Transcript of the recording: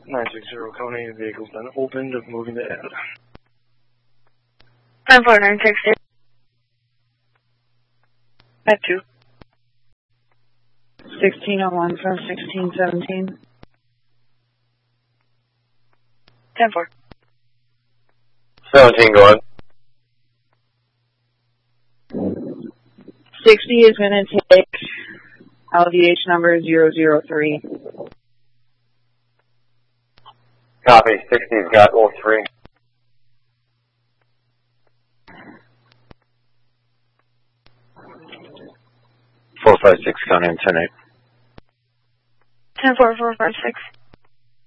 960 Coney, vehicle's been opened, moving to end. 14960. At 2. 1601 from 1617. 10-4. 17 going. 60 is going to take LVH number 003. Copy. 60's got 03. Four five six County and 10-8. 10-4, 456.